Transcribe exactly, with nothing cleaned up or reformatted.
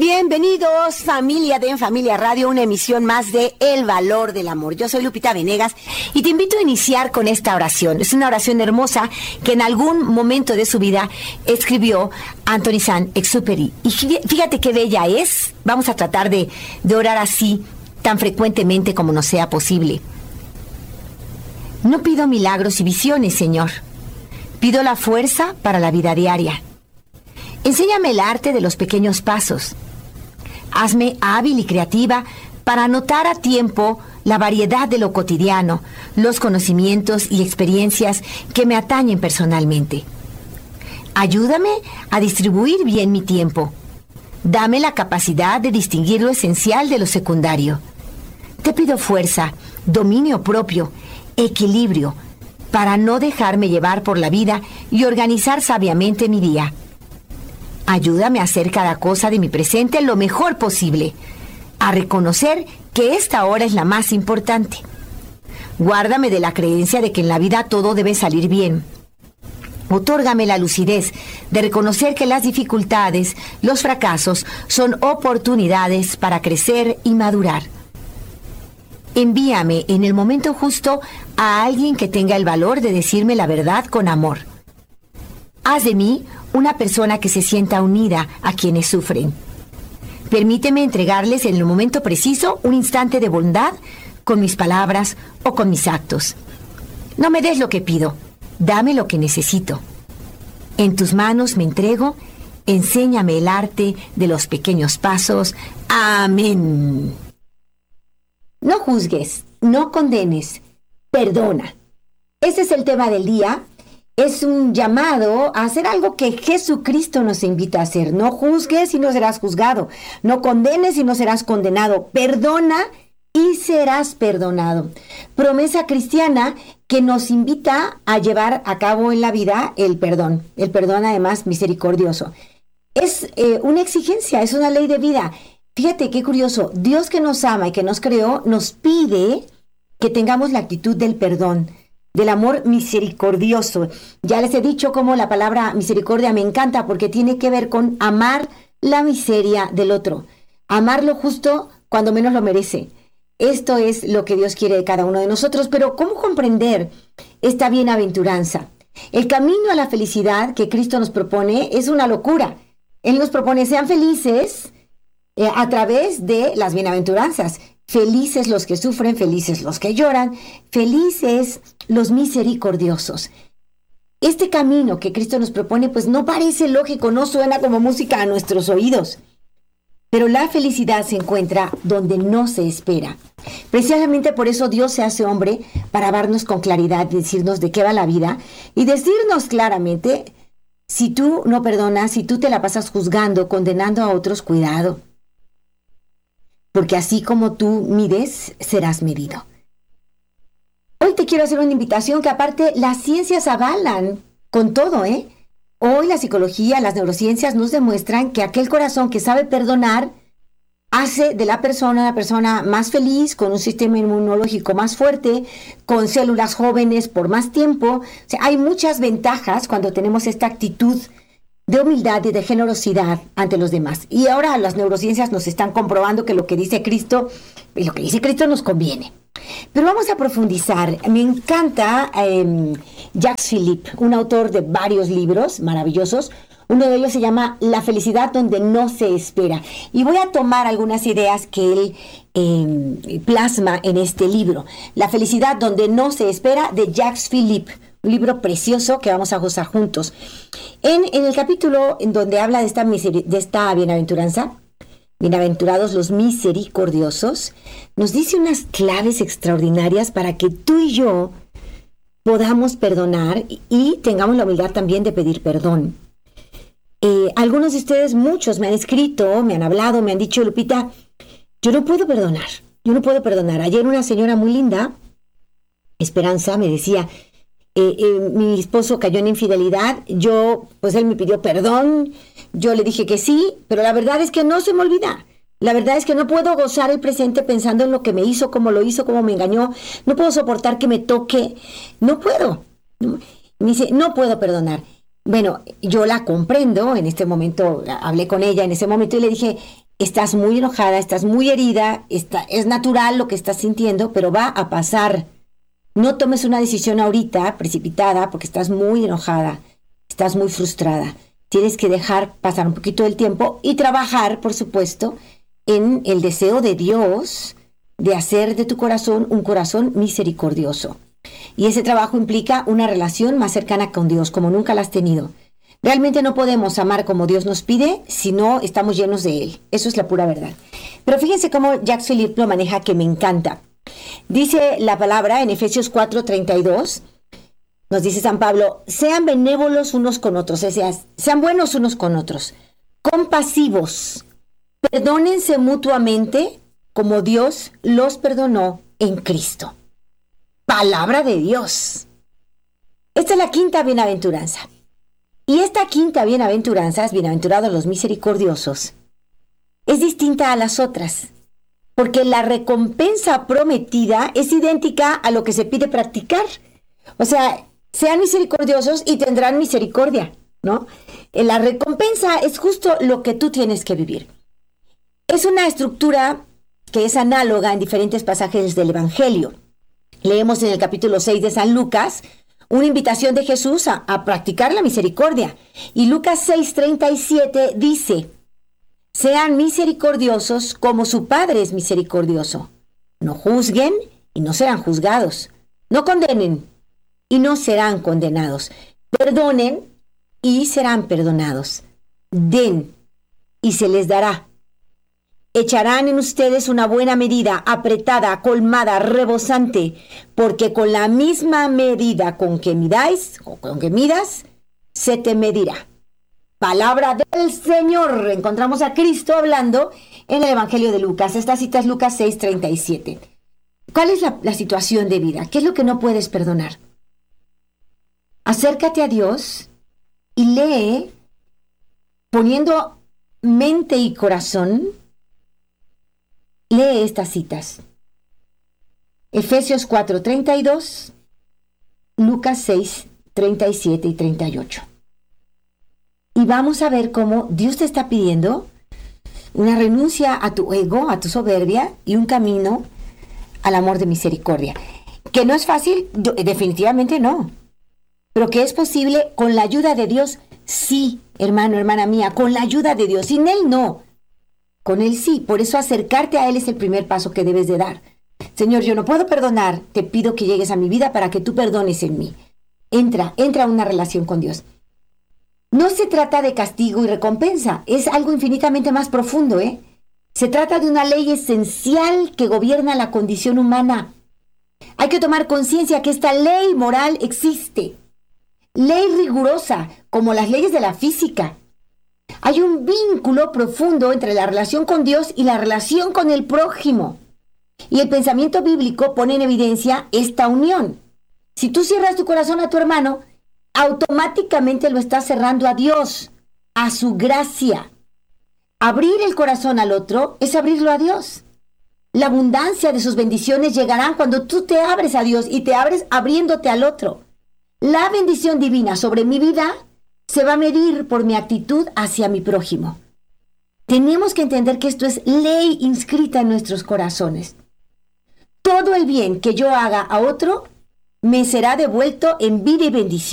Bienvenidos, familia de En Familia Radio, una emisión más de El Valor del Amor. Yo soy Lupita Venegas y te invito a iniciar con esta oración. Es una oración hermosa que en algún momento de su vida escribió Anthony Saint-Exupéry. Y fíjate qué bella es. Vamos a tratar de, de orar así tan frecuentemente como nos sea posible. No pido milagros y visiones, Señor. Pido la fuerza para la vida diaria. Enséñame el arte de los pequeños pasos. Hazme hábil y creativa para anotar a tiempo la variedad de lo cotidiano, los conocimientos y experiencias que me atañen personalmente. Ayúdame a distribuir bien mi tiempo. Dame la capacidad de distinguir lo esencial de lo secundario. Te pido fuerza, dominio propio, equilibrio, para no dejarme llevar por la vida y organizar sabiamente mi día. Ayúdame a hacer cada cosa de mi presente lo mejor posible, a reconocer que esta hora es la más importante. Guárdame de la creencia de que en la vida todo debe salir bien. Otórgame la lucidez de reconocer que las dificultades, los fracasos, son oportunidades para crecer y madurar. Envíame en el momento justo a alguien que tenga el valor de decirme la verdad con amor. Haz de mí una persona que se sienta unida a quienes sufren. Permíteme entregarles en el momento preciso un instante de bondad con mis palabras o con mis actos. No me des lo que pido, dame lo que necesito. En tus manos me entrego, enséñame el arte de los pequeños pasos. Amén. No juzgues, no condenes, perdona. Ese es el tema del día. Es un llamado a hacer algo que Jesucristo nos invita a hacer. No juzgues y no serás juzgado. No condenes y no serás condenado. Perdona y serás perdonado. Promesa cristiana que nos invita a llevar a cabo en la vida el perdón. El perdón, además, misericordioso. Es eh, una exigencia, es una ley de vida. Fíjate qué curioso. Dios, que nos ama y que nos creó, nos pide que tengamos la actitud del perdón, del amor misericordioso. Ya les he dicho cómo la palabra misericordia me encanta porque tiene que ver con amar la miseria del otro, amarlo justo cuando menos lo merece. Esto es lo que Dios quiere de cada uno de nosotros. Pero ¿cómo comprender esta bienaventuranza? El camino a la felicidad que Cristo nos propone es una locura. Él nos propone: sean felices eh, a través de las bienaventuranzas. Felices los que sufren, felices los que lloran, felices los misericordiosos. Este camino que Cristo nos propone, pues no parece lógico, no suena como música a nuestros oídos. Pero la felicidad se encuentra donde no se espera. Precisamente por eso Dios se hace hombre, para hablarnos con claridad, decirnos de qué va la vida y decirnos claramente: si tú no perdonas, si tú te la pasas juzgando, condenando a otros, cuidado. Porque así como tú mides, serás medido. Hoy te quiero hacer una invitación que, aparte, las ciencias avalan con todo, ¿eh? Hoy la psicología, las neurociencias nos demuestran que aquel corazón que sabe perdonar hace de la persona una persona más feliz, con un sistema inmunológico más fuerte, con células jóvenes por más tiempo. O sea, hay muchas ventajas cuando tenemos esta actitud de humildad y de generosidad ante los demás. Y ahora las neurociencias nos están comprobando que lo que dice Cristo, y lo que dice Cristo nos conviene. Pero vamos a profundizar. Me encanta eh, Jacques Philippe, un autor de varios libros maravillosos. Uno de ellos se llama La felicidad donde no se espera. Y voy a tomar algunas ideas que él eh, plasma en este libro. La felicidad donde no se espera, de Jacques Philippe. Un libro precioso que vamos a gozar juntos. En, en el capítulo en donde habla de esta, miseri- de esta bienaventuranza, bienaventurados los misericordiosos, nos dice unas claves extraordinarias para que tú y yo podamos perdonar y, y tengamos la humildad también de pedir perdón. Eh, algunos de ustedes, muchos, me han escrito, me han hablado, me han dicho: Lupita, yo no puedo perdonar, yo no puedo perdonar. Ayer una señora muy linda, Esperanza, me decía: Eh, eh, mi esposo cayó en infidelidad, yo, pues él me pidió perdón, yo le dije que sí, pero la verdad es que no se me olvida. La verdad es que no puedo gozar el presente pensando en lo que me hizo, cómo lo hizo, cómo me engañó. No puedo soportar que me toque. No puedo. Me dice: no puedo perdonar. Bueno, yo la comprendo. En este momento hablé con ella en ese momento y le dije: estás muy enojada, estás muy herida, está, es natural lo que estás sintiendo, pero va a pasar. No tomes una decisión ahorita precipitada porque estás muy enojada, estás muy frustrada. Tienes que dejar pasar un poquito del tiempo y trabajar, por supuesto, en el deseo de Dios de hacer de tu corazón un corazón misericordioso. Y ese trabajo implica una relación más cercana con Dios, como nunca la has tenido. Realmente no podemos amar como Dios nos pide si no estamos llenos de Él. Eso es la pura verdad. Pero fíjense cómo Jacques Philippe lo maneja, que me encanta. Dice la palabra en Efesios cuatro treinta y dos, nos dice San Pablo, sean benévolos unos con otros, o sea, sean buenos unos con otros, compasivos, perdónense mutuamente como Dios los perdonó en Cristo. Palabra de Dios. Esta es la quinta bienaventuranza. Y esta quinta bienaventuranza, bienaventurados los misericordiosos, es distinta a las otras, porque la recompensa prometida es idéntica a lo que se pide practicar. O sea, sean misericordiosos y tendrán misericordia, ¿no? La recompensa es justo lo que tú tienes que vivir. Es una estructura que es análoga en diferentes pasajes del Evangelio. Leemos en el capítulo seis de San Lucas una invitación de Jesús a, a practicar la misericordia. Y Lucas seis treinta y siete dice, sean misericordiosos como su Padre es misericordioso. No juzguen y no serán juzgados. No condenen y no serán condenados. Perdonen y serán perdonados. Den y se les dará. Echarán en ustedes una buena medida, apretada, colmada, rebosante, porque con la misma medida con que midáis, o con que midas, se te medirá. Palabra del Señor. Encontramos a Cristo hablando en el Evangelio de Lucas. Esta cita es Lucas seis treinta y siete. ¿Cuál es la, la situación de vida? ¿Qué es lo que no puedes perdonar? Acércate a Dios y lee, poniendo mente y corazón, lee estas citas. Efesios cuatro treinta y dos, Lucas seis treinta y siete y treinta y ocho. Y vamos a ver cómo Dios te está pidiendo una renuncia a tu ego, a tu soberbia y un camino al amor de misericordia. Que no es fácil, definitivamente no. Pero que es posible con la ayuda de Dios, sí, hermano, hermana mía, con la ayuda de Dios. Sin Él no. Con Él sí. Por eso acercarte a Él es el primer paso que debes de dar. Señor, yo no puedo perdonar. Te pido que llegues a mi vida para que tú perdones en mí. Entra, entra a una relación con Dios. No se trata de castigo y recompensa. Es algo infinitamente más profundo, ¿eh? Se trata de una ley esencial que gobierna la condición humana. Hay que tomar conciencia que esta ley moral existe. Ley rigurosa, como las leyes de la física. Hay un vínculo profundo entre la relación con Dios y la relación con el prójimo. Y el pensamiento bíblico pone en evidencia esta unión. Si tú cierras tu corazón a tu hermano, automáticamente lo estás cerrando a Dios, a su gracia. Abrir el corazón al otro es abrirlo a Dios. La abundancia de sus bendiciones llegarán cuando tú te abres a Dios y te abres abriéndote al otro. La bendición divina sobre mi vida se va a medir por mi actitud hacia mi prójimo. Tenemos que entender que esto es ley inscrita en nuestros corazones. Todo el bien que yo haga a otro me será devuelto en vida y bendición.